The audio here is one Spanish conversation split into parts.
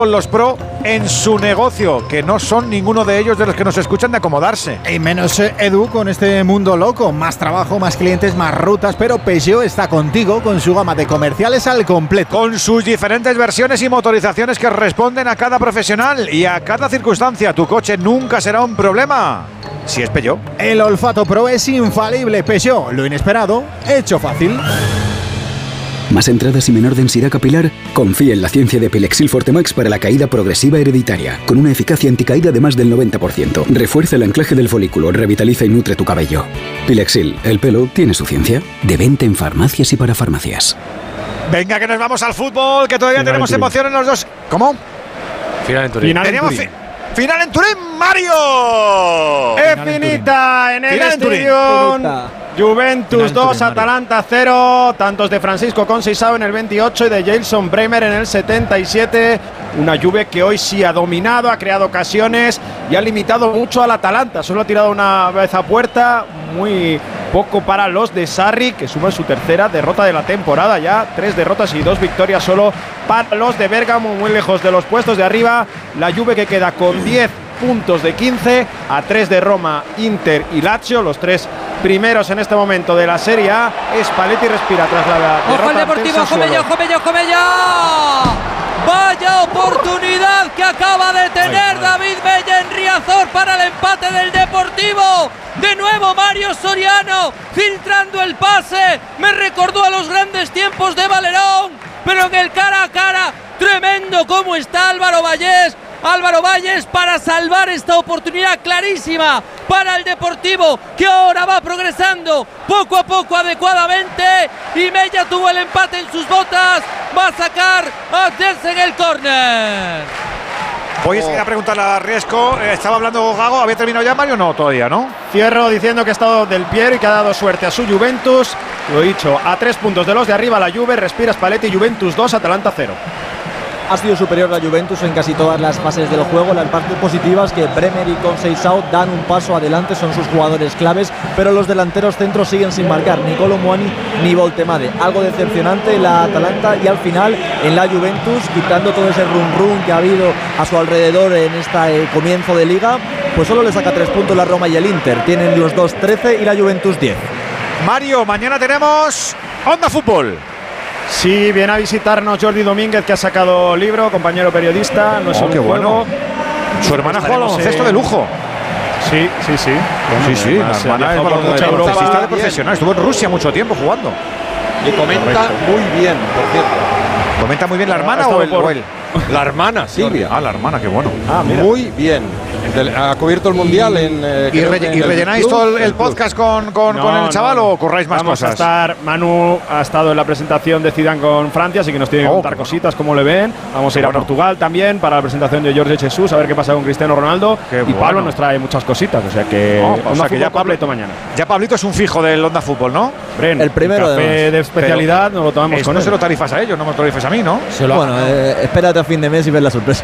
los pro en su negocio, que no son ninguno de ellos de los que nos escuchan de acomodarse. Y menos Edu con este mundo loco, más trabajo, más clientes, más rutas, pero Peugeot está contigo con su gama de comerciales al completo. Con sus diferentes versiones y motorizaciones que responden a cada profesional y a cada circunstancia. Tu coche nunca será un problema si es Peugeot. El olfato pro es infalible. Peugeot, lo inesperado, hecho fácil. ¿Más entradas y menor densidad capilar? Confía en la ciencia de Pilexil Fortemax para la caída progresiva hereditaria, con una eficacia anticaída de más del 90%. Refuerza el anclaje del folículo, revitaliza y nutre tu cabello. Pilexil, el pelo tiene su ciencia. De venta en farmacias y para farmacias. Venga, que nos vamos al fútbol, que todavía tenemos emoción en los dos. ¿Cómo? Final en Turín. Final en Turín, Mario. Es finita en el Stadium. Juventus 2, Atalanta 0, tantos de Francisco Conceição en el 28 y de Jailson Bremer en el 77. Una Juve que hoy sí ha dominado, ha creado ocasiones y ha limitado mucho al Atalanta. Solo ha tirado una vez a puerta, muy poco para los de Sarri, que suman su tercera derrota de la temporada ya. 3 derrotas y 2 victorias solo para los de Bérgamo, muy lejos de los puestos de arriba. La Juve que queda con 10 puntos de 15, a 3 de Roma, Inter y Lazio, los 3 primeros en este momento de la Serie A. Spalletti respira tras la derrota. ¡Ojo al Deportivo! ¡Jomello! ¡Vaya oportunidad que acaba de tener David Bella en Riazor para el empate del Deportivo! De nuevo Mario Soriano filtrando el pase. Me recordó a los grandes tiempos de Valerón, pero en el cara a cara, tremendo cómo está Álvaro Valles para salvar esta oportunidad clarísima para el Deportivo, que ahora va progresando poco a poco adecuadamente, y Mella tuvo el empate en sus botas, va a sacar a Jensen el córner. Voy a preguntarle a Riesco, estaba hablando Gago, ¿había terminado ya Mario? No, todavía, ¿no? Fierro diciendo que ha estado del Piero y que ha dado suerte a su Juventus. Lo he dicho, a 3 puntos de los de arriba la Juve, respira Spalletti, Juventus 2, Atalanta 0. Ha sido superior la Juventus en casi todas las fases del juego. Las partes positivas que Bremer y Conceição dan un paso adelante, son sus jugadores claves, pero los delanteros centros siguen sin marcar, ni Kolo Muani ni Voltemade. Algo decepcionante en la Atalanta, y al final en la Juventus, quitando todo ese rum que ha habido a su alrededor en este comienzo de liga, pues solo le saca 3 puntos la Roma y el Inter. Tienen los dos 13 y la Juventus 10. Mario, mañana tenemos Onda Fútbol. Sí, viene a visitarnos Jordi Domínguez, que ha sacado libro, compañero periodista. No es un qué juego. Bueno. Su hermana juega al baloncesto de lujo. Sí. La hermana es baloncestista de profesional. Estuvo en Rusia mucho tiempo jugando. Y comenta muy bien, por cierto. ¿Comenta muy bien la hermana o él? La hermana, Silvia. La hermana, qué bueno. Muy bien. ¿Ha cubierto el Mundial en ¿Y rellenáis todo el podcast con el chaval o curráis más cosas? Manu ha estado en la presentación de Zidane con Francia, así que nos tiene que contar cositas, como le ven. Vamos a ir a Portugal también para la presentación de Jorge Jesús, a ver qué pasa con Cristiano Ronaldo. Y Pablo nos trae muchas cositas, o sea que ya Pablito mañana. Ya Pablito es un fijo del Onda Fútbol, ¿no? El primero de especialidad nos lo tomamos con él. No se lo tarifas a ellos, no me lo tarifes a mí, ¿no? Bueno, espérate a fin de mes y ves la sorpresa.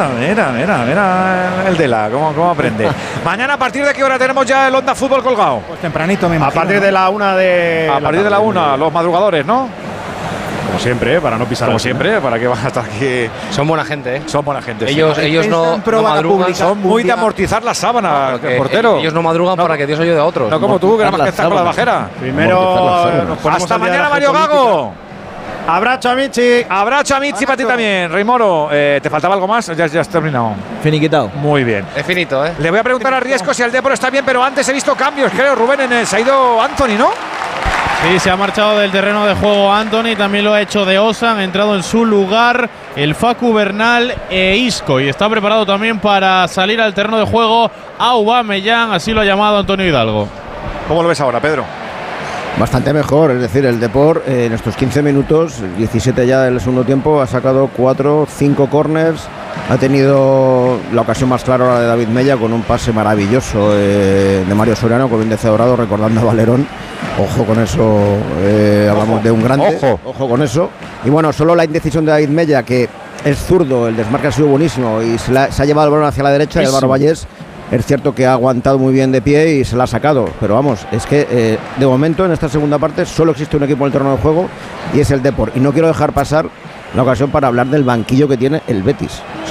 Mira el de la, cómo aprende. Mañana, ¿a partir de qué hora tenemos ya el Onda Fútbol colgado? Pues tempranito, me imagino. A partir de la 1 de. A partir de la 1, los madrugadores, ¿no? Como siempre, para no pisar. Como siempre, para que van hasta aquí. Son buena gente, ¿eh? Son buena gente. Ellos no madrugan. Son muy de amortizar la sábana, portero. Ellos no madrugan para que Dios ayude a otros. No como tú, que nada más que estás con la bajera. Primero. Hasta mañana, Mario Gago. Abrazo a Michi. Abrazo a Michi para ti también. Rey Moro, ¿te faltaba algo más? Ya has terminado. Finiquitado. Muy bien. Es finito, ¿eh? Le voy a preguntar a Riesco si el Depor está bien, pero antes he visto cambios, creo, Rubén, se ha ido Anthony, ¿no? Sí, se ha marchado del terreno de juego Anthony, también lo ha hecho de Osa, han entrado en su lugar el Facu Bernal e Isco, y está preparado también para salir al terreno de juego Aubameyang, así lo ha llamado Antonio Hidalgo. ¿Cómo lo ves ahora, Pedro? Bastante mejor, es decir, el Depor en estos 15 minutos, 17 ya del segundo tiempo, ha sacado 5 córners, ha tenido la ocasión más clara la de David Mella con un pase maravilloso de Mario Soriano con índice dorado, recordando a Valerón. Ojo con eso, hablamos de un grande, ojo con eso. Y bueno, solo la indecisión de David Mella, que es zurdo, el desmarque ha sido buenísimo y se ha llevado el balón hacia la derecha, y Álvaro Vallés es cierto que ha aguantado muy bien de pie y se la ha sacado, pero vamos, es que de momento en esta segunda parte solo existe un equipo en el terreno de juego y es el Depor, y no quiero dejar pasar la ocasión para hablar del banquillo que tiene el Betis.